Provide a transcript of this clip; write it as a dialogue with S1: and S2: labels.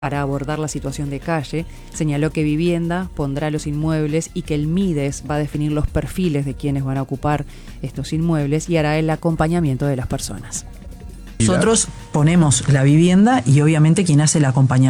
S1: Para abordar la situación de calle, señaló que Vivienda pondrá los inmuebles y que el MIDES va a definir los perfiles de quienes van a ocupar estos inmuebles y hará el acompañamiento de las personas.
S2: Nosotros ponemos la vivienda y obviamente quien hace el acompañamiento